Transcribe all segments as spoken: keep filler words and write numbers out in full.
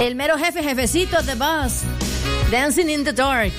el mero jefe, jefecito, The Boss. Dancing in the Dark.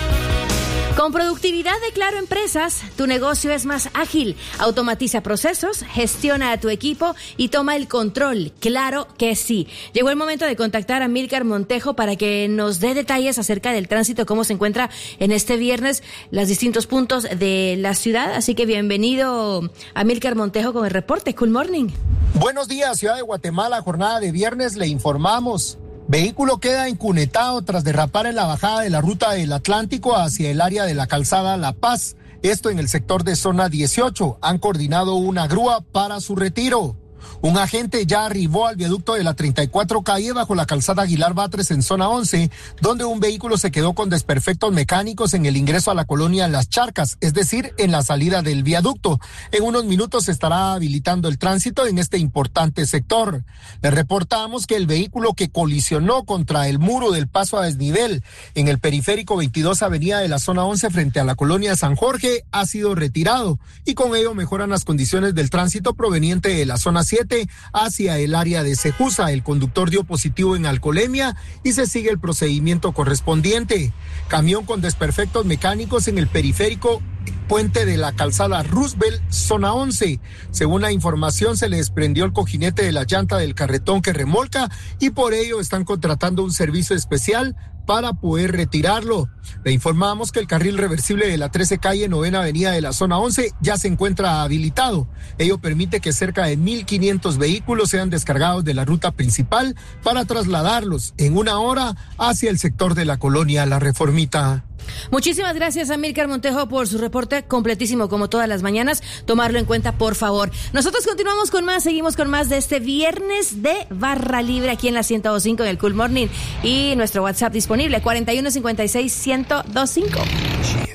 Con productividad de Claro Empresas, tu negocio es más ágil, automatiza procesos, gestiona a tu equipo y toma el control. Claro que sí. Llegó el momento de contactar a Milcar Montejo para que nos dé detalles acerca del tránsito, cómo se encuentra en este viernes los distintos puntos de la ciudad. Así que bienvenido a Milcar Montejo con el reporte. Good morning. Buenos días, Ciudad de Guatemala. Jornada de viernes, le informamos. Vehículo queda encunetado tras derrapar en la bajada de la ruta del Atlántico hacia el área de la calzada La Paz. Esto en el sector de zona dieciocho. Han coordinado una grúa para su retiro. Un agente ya arribó al viaducto de la treinta y cuatro calle bajo la calzada Aguilar Batres en zona once, donde un vehículo se quedó con desperfectos mecánicos en el ingreso a la colonia Las Charcas, es decir, en la salida del viaducto. En unos minutos se estará habilitando el tránsito en este importante sector. Le reportamos que el vehículo que colisionó contra el muro del paso a desnivel en el periférico veintidós avenida de la zona once frente a la colonia San Jorge ha sido retirado y con ello mejoran las condiciones del tránsito proveniente de la zona siete hacia el área de Sejusa. El conductor dio positivo en alcoholemia y se sigue el procedimiento correspondiente. Camión con desperfectos mecánicos en el periférico puente de la calzada Roosevelt, zona once. Según la información, se le desprendió el cojinete de la llanta del carretón que remolca y por ello están contratando un servicio especial para poder retirarlo. Le informamos que el carril reversible de la trece calle, novena avenida de la zona once ya se encuentra habilitado. Ello permite que cerca de mil quinientos vehículos sean descargados de la ruta principal para trasladarlos en una hora hacia el sector de la colonia La Reformita. Muchísimas gracias a Milcar Montejo por su reporte completísimo como todas las mañanas. Tomarlo en cuenta, por favor. Nosotros continuamos con más, seguimos con más de este viernes de Barra Libre aquí en la ciento dos punto cinco en el Cool Morning y nuestro WhatsApp disponible cuarenta y uno cincuenta y seis ciento veinticinco.